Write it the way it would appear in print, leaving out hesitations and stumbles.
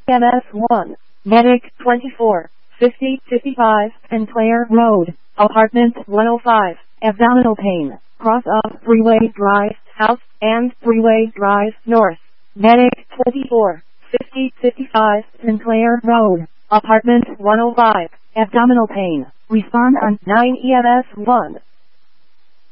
EMS 1, Medic 24, 5055, Sinclair Road, Apartment 105, abdominal pain, cross of Freeway Drive South and Freeway Drive North. Medic 24, 5055, Sinclair Road, Apartment 105, abdominal pain. Respond on 9 EMS 1.